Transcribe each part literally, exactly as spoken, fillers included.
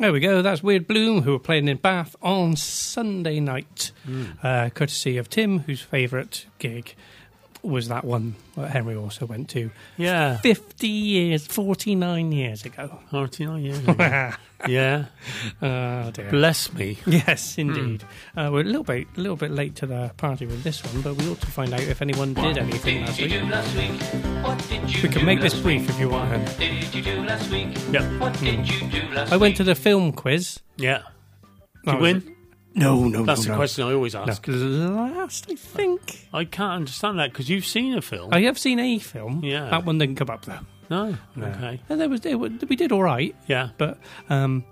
There we go. That's Weird Bloom, who were playing in Bath on Sunday night, Mm. uh, courtesy of Tim, whose favourite gig was that one that Henry also went to. Yeah. fifty years, forty-nine years ago. forty-nine years ago. Yeah. Oh, dear. Bless me. Yes, indeed. Mm. Uh, we're a little bit, a little bit late to the party with this one, but we ought to find out if anyone did anything last week. last week? What did you We can do make this last brief week? if you want. What did you do last week? Yeah. What did you do last I went week? to the film quiz. Yeah. Did That you was- win? No, no, That's no, the no. question I always No, ask. last, I think. I can't understand that because you've seen a film. I have seen a film. Yeah. That one didn't come up though. No. No. Okay. And there was, it, was- we did all right, Yeah. but um,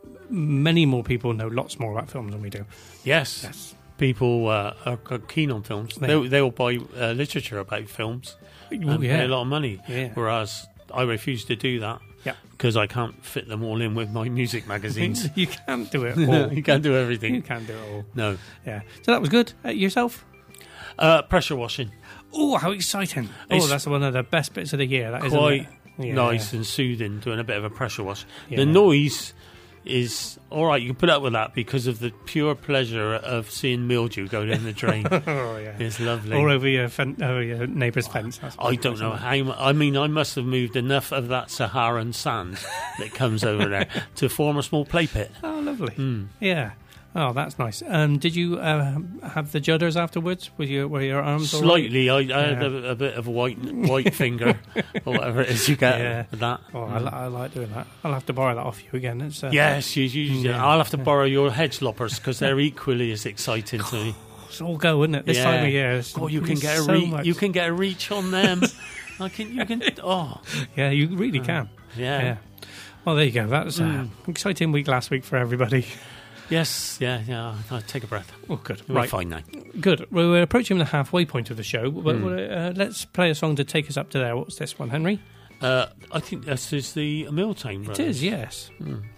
many more people know lots more about films than we do. Yes. Yes. People uh, are, are keen on films. They- They they will buy uh, literature about films and Oh, pay yeah. a lot of money. Yeah. Whereas I refuse to do that. Yeah. Because I can't fit them all in with my music magazines. You can't do it all. You can't do You everything. can't do it all. No. Yeah. So that was good. Uh, yourself? Uh, pressure washing. Oh, how exciting. It's oh, that's one of the best bits of the year. That isn't Quite it? Yeah. nice and soothing, doing a bit of a pressure wash. Yeah. The noise is all right. You can put up with that because of the pure pleasure of seeing mildew go down the drain. Oh, yeah. It's lovely. All over your, fen- over your neighbour's fence. That's I don't know how. mu- I mean, I must have moved enough of that Saharan sand that comes over there to form a small play pit. Oh, lovely. Mm. Yeah. Oh, that's nice. Um, did you uh, have the judders afterwards? Were your were your arms all right? Slightly, I, I had Yeah. a, a bit of a white white finger or whatever it is you get Yeah. with that. Oh, I, li- I like doing that. I'll have to borrow that off you again. It's, uh, Yes, you, you, Yeah. I'll have to borrow your hedge loppers because they're equally as exciting to me. It's all go, isn't it? This Yeah. time of year. It's, Oh, you can it's get a so re- much. you can get a reach on them. I can, you can. Oh, Yeah, you really can. yeah. Yeah. Well, there you go. That was an Mm. exciting week last week for everybody. Yes, yeah, yeah. I'll take a breath. Oh, good. We're Right. fine now. Good. Well, we're approaching the halfway point of the show, but Mm. uh, let's play a song to take us up to there. What's this one, Henry? Uh, I think this is the Milltown It Brothers. is, yes. Mm.